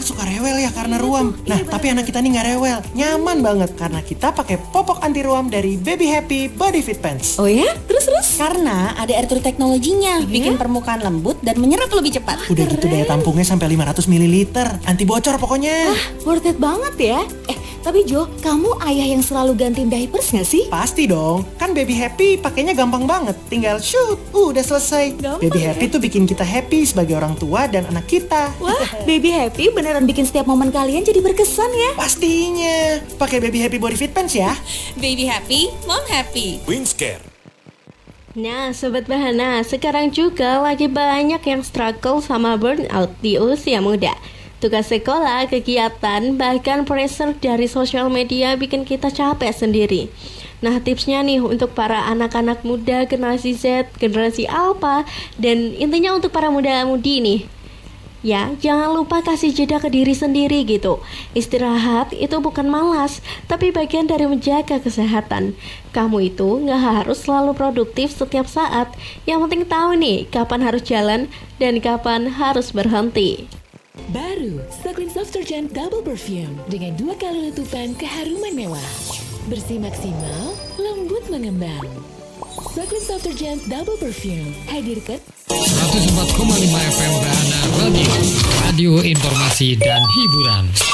anak-anak suka rewel ya karena ruam. Nah, tapi anak kita nih nggak rewel. Nyaman banget karena kita pakai popok anti ruam dari Baby Happy Body Fit Pants. Oh ya? Terus? Karena ada air teknologinya, bikin permukaan lembut dan menyerap lebih cepat. Udah gitu daya tampungnya sampai 500 ml. Anti bocor pokoknya. Worth it banget ya. Tapi Jo, kamu ayah yang selalu gantiin diapers gak sih? Pasti dong, kan Baby Happy pakainya gampang banget. Tinggal shoot, udah selesai. Gampang Baby ya? Happy tuh bikin kita happy sebagai orang tua dan anak kita. Wah, Baby Happy beneran bikin setiap momen kalian jadi berkesan ya. Pastinya, pakai Baby Happy Body Fit Pants ya. Baby happy, mom happy. Wingscare. Nah, Sobat Bahana, sekarang juga lagi banyak yang struggle sama burnout di usia muda. Tugas sekolah, kegiatan, bahkan pressure dari sosial media bikin kita capek sendiri. Nah, tipsnya nih untuk para anak-anak muda, generasi Z, generasi Alpha, dan intinya untuk para muda-mudi nih. Ya, jangan lupa kasih jeda ke diri sendiri gitu. Istirahat itu bukan malas, tapi bagian dari menjaga kesehatan. Kamu itu nggak harus selalu produktif setiap saat. Yang penting tahu nih, kapan harus jalan dan kapan harus berhenti. Baru, Suklin Soft Surgeon Double Perfume dengan 2 kali letupan keharuman mewah. Bersih maksimal, lembut mengembang. Suklin Soft Surgeon Double Perfume hadirkan 104,5 FM Bahana Radio, radio informasi dan hiburan.